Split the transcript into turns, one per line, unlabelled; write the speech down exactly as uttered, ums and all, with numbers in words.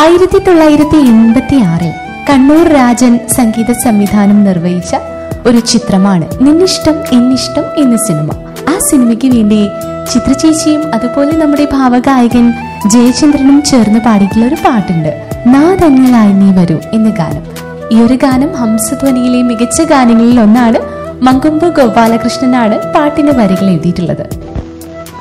ആയിരത്തി തൊള്ളായിരത്തി എൺപത്തി ആറിൽ കണ്ണൂർ രാജൻ സംഗീത സംവിധാനം നിർവഹിച്ച ഒരു ചിത്രമാണ് നിന്നിഷ്ടം എന്നിഷ്ടം എന്ന സിനിമ. ആ സിനിമയ്ക്ക് വേണ്ടി ചിത്രചേച്ചിയും അതുപോലെ നമ്മുടെ ഭാവഗായകൻ ജയചന്ദ്രനും ചേർന്ന് പാടിയിട്ടുള്ള ഒരു പാട്ടുണ്ട്, നാ തന്നിലായി നീ വരൂ എന്ന ഗാനം. ഈ ഒരു ഗാനം ഹംസധ്വനിയിലെ മികച്ച ഗാനങ്ങളിൽ ഒന്നാണ്. മങ്കൊമ്പ് ഗോപാലകൃഷ്ണനാണ് പാട്ടിന്റെ വരികൾ എഴുതിയിട്ടുള്ളത്.